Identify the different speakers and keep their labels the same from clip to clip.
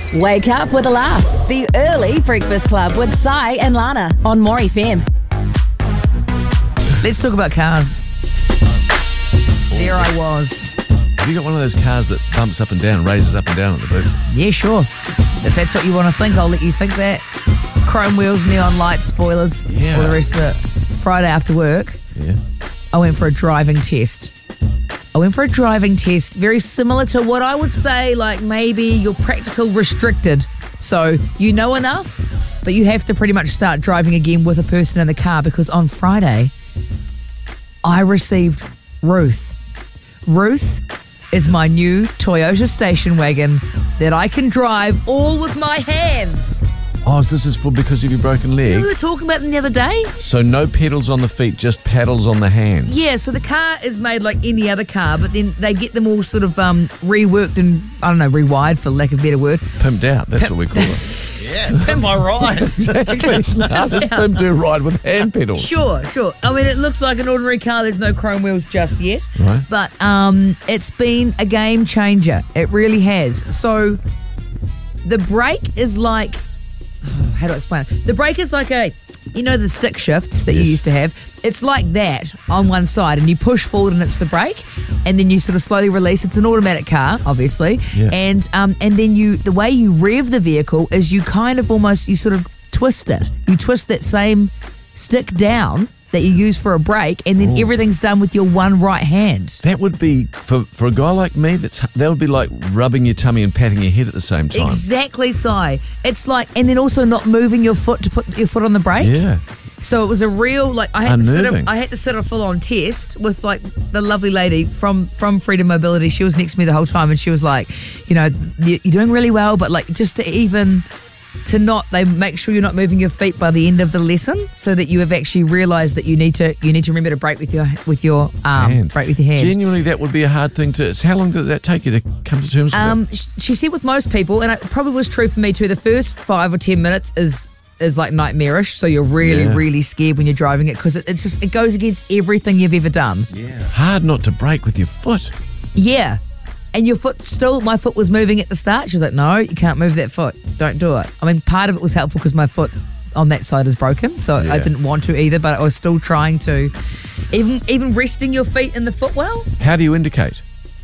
Speaker 1: Wake up with a laugh. The Early Breakfast Club with Sai and Lana on More FM.
Speaker 2: Let's talk about cars. There I was.
Speaker 3: Have you got one of those cars that bumps up and down, raises up and down at the boot?
Speaker 2: Yeah, sure. If that's what you want to think, I'll let you think that. Chrome wheels, neon lights, spoilers, all the rest of it. Friday after work, I went for a driving test. Very similar to what I would say, like maybe you're practical restricted. So you know enough, but you have to pretty much start driving again with a person in the car, because on Friday, I received Ruth. Ruth is my new Toyota station wagon that I can drive all with my hands.
Speaker 3: Oh, this is for because of your broken leg?
Speaker 2: We were talking about them the other day.
Speaker 3: So no pedals on the feet, just paddles on the hands?
Speaker 2: Yeah, so the car is made like any other car, but then they get them all sort of reworked and, I don't know, rewired for lack of a better word.
Speaker 3: Pimped out, that's what we call it.
Speaker 4: Yeah, pimp my ride.
Speaker 3: Exactly. How does Pimp do ride with hand pedals?
Speaker 2: Sure. I mean, it looks like an ordinary car. There's no chrome wheels just yet.
Speaker 3: Right.
Speaker 2: But it's been a game changer. It really has. So the brake is like... how do I explain it? The brake is like the stick shifts that you used to have. It's like that on one side, and you push forward and it's the brake, and then you sort of slowly release. It's an automatic car, obviously, and then the way you rev the vehicle is you kind of almost, you sort of twist it. You twist that same stick down that you use for a brake, and then everything's done with your one right hand.
Speaker 3: That would be, for a guy like me, that would be like rubbing your tummy and patting your head at the same time.
Speaker 2: Exactly, Si. It's like, and then also not moving your foot to put your foot on the brake.
Speaker 3: Yeah.
Speaker 2: So it was a real, like, I had to sit a full-on test with, like, the lovely lady from Freedom Mobility. She was next to me the whole time, and she was like, you're doing really well, but, like, just they make sure you're not moving your feet by the end of the lesson, so that you have actually realised that you need to remember to brake with your arm, brake with your hand.
Speaker 3: Genuinely, that would be a hard thing to. How long did that take you to come to terms with that?
Speaker 2: She said with most people, and it probably was true for me too, the first 5 or 10 minutes is like nightmarish, so you're really scared when you're driving it, because it goes against everything you've ever done.
Speaker 3: Yeah, hard not to brake with your foot.
Speaker 2: Yeah. And my foot was moving at the start. She was like, no, you can't move that foot. Don't do it. I mean, part of it was helpful because my foot on that side is broken, so I didn't want to either, but I was still trying to. Even resting your feet in the footwell.
Speaker 3: How do you indicate?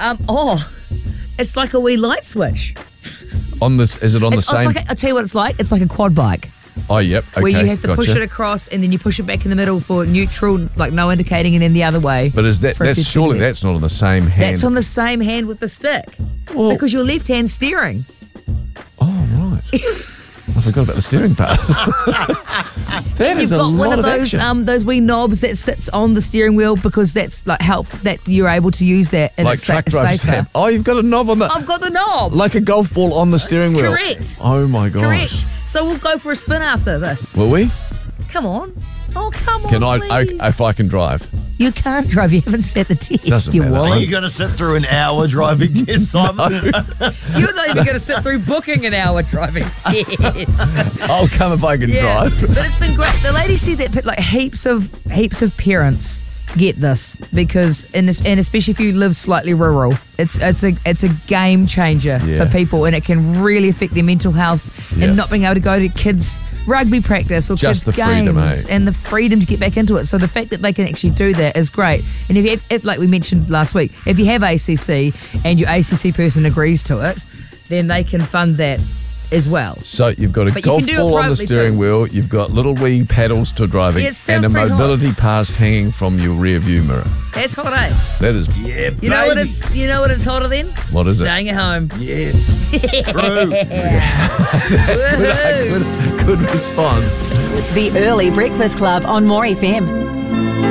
Speaker 2: It's like a wee light switch.
Speaker 3: Is it on the same?
Speaker 2: I'll tell you what it's like. It's like a quad bike.
Speaker 3: Oh, yep. Okay,
Speaker 2: where you have to push it across, and then you push it back in the middle for neutral, like no indicating, and then the other way.
Speaker 3: But that's not on the same hand.
Speaker 2: That's on the same hand with the stick, because your left hand's steering.
Speaker 3: Oh, right. I forgot about the steering part. That is a lot of action. You've got one of
Speaker 2: those wee knobs that sits on the steering wheel, because that's like help that you're able to use that. And
Speaker 3: like truck drivers have. Oh, you've got a knob on
Speaker 2: I've got the knob.
Speaker 3: Like a golf ball on the steering wheel.
Speaker 2: Correct.
Speaker 3: Oh my gosh.
Speaker 2: Correct. So we'll go for a spin after this.
Speaker 3: Will we?
Speaker 2: Come on. Oh, come on, please.
Speaker 3: If I can drive.
Speaker 2: You can't drive. You haven't set the test.
Speaker 3: Doesn't matter.
Speaker 4: Are you going to sit through an hour driving test, Simon?
Speaker 2: You're not even going to sit through booking an hour driving test.
Speaker 3: I'll come if I can drive.
Speaker 2: But it's been great. The lady said that like heaps of parents get this, because and especially if you live slightly rural, it's a game changer for people, and it can really affect their mental health and not being able to go to kids' rugby practice or
Speaker 3: just
Speaker 2: kids'
Speaker 3: the
Speaker 2: games
Speaker 3: freedom,
Speaker 2: and the freedom to get back into it. So the fact that they can actually do that is great. And if like we mentioned last week, if you have ACC and your ACC person agrees to it, then they can fund that as well.
Speaker 3: So you've got a golf ball on the steering wheel, you've got little wee paddles to driving, and a mobility pass hanging from your rear view mirror.
Speaker 2: That's hot, eh?
Speaker 3: That is.
Speaker 4: Yeah,
Speaker 2: you know what it's hotter than?
Speaker 3: What is
Speaker 2: Staying at home.
Speaker 4: Yes. True.
Speaker 3: Good response.
Speaker 1: The Early Breakfast Club on More FM.